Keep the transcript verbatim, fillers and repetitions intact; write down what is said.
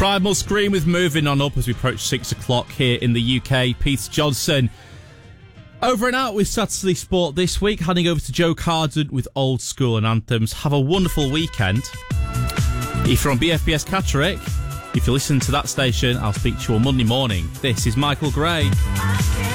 Primal Scream with Moving On Up as we approach six o'clock here in the U K. Peter Johnson over and out with Saturday Sport this week, handing over to Joe Carden with Old School and Anthems. Have a wonderful weekend. If you're on B F B S Catterick, if you listen to that station, I'll speak to you on Monday morning. This is Michael Gray.